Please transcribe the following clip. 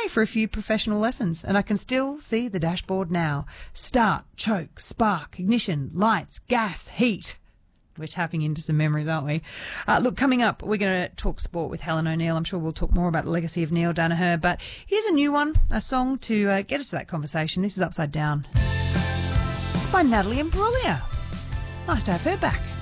pay for a few professional lessons, and I can still see the dashboard now. Start, choke, spark, ignition, lights, gas, heat. We're tapping into some memories, aren't we? Look, coming up, we're going to talk sport with Helen O'Neill. I'm sure we'll talk more about the legacy of Neil Danaher, but here's a new one, a song to get us to that conversation. This is Upside Down. It's by Natalie Imbruglia. Nice to have her back.